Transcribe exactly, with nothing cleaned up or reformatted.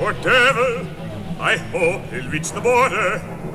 Poor devil! I hope he'll reach the border.